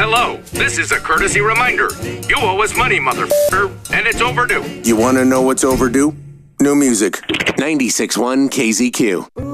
Hello, this is a courtesy reminder. You owe us money, motherfucker, and it's overdue. You want to know what's overdue? New music. 96.1 KZQ.